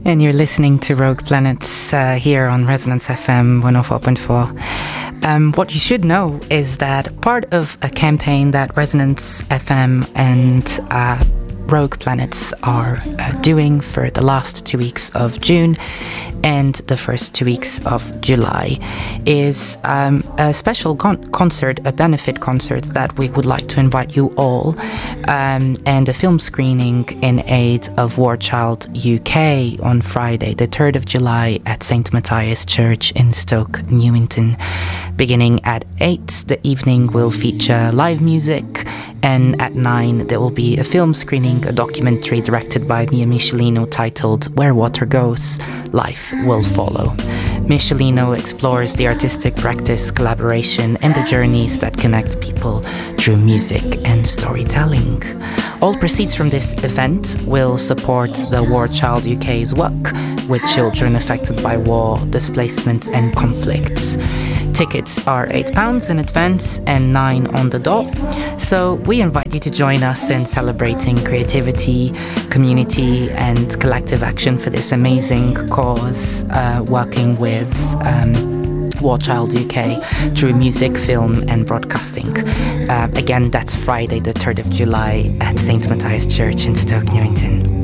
And you're listening to Rogue Planets here on Resonance FM 104.4. What you should know is that part of a campaign that Resonance FM and Rogue Planets are doing for the last 2 weeks of June and the first 2 weeks of July is a special concert, a benefit concert that we would like to invite you all, and a film screening in aid of War Child UK on Friday, the 3rd of July at St. Matthias Church in Stoke Newington. Beginning at 8, the evening will feature live music, and at 9 there will be a film screening, a documentary directed by Mia Michelino titled Where Water Goes, Life Will Follow. Michelino explores the artistic practice, collaboration, and the journeys that connect people through music and storytelling. All proceeds from this event will support the War Child UK's work with children affected by war, displacement, and conflicts. Tickets are £8 in advance and £9 on the dot. So we invite you to join us in celebrating creativity, community, and collective action for this amazing cause, working with War Child UK through music, film, and broadcasting. Again, that's Friday, the 3rd of July at St. Matthias Church in Stoke Newington.